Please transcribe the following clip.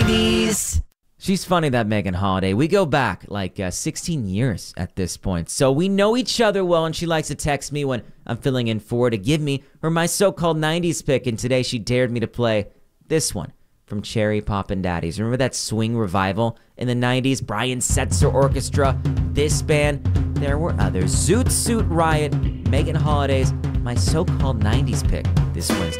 90s. She's funny, that Megan Holiday. We go back like 16 years at this point. So we know each other well, and she likes to text me when I'm filling in for her to give me my so-called 90s pick. And today she dared me to play this one from Cherry Poppin' Daddies. Remember that swing revival in the 90s? Brian Setzer Orchestra, this band. There were others. Zoot Suit Riot, Megan Holiday's my so-called 90s pick this Wednesday.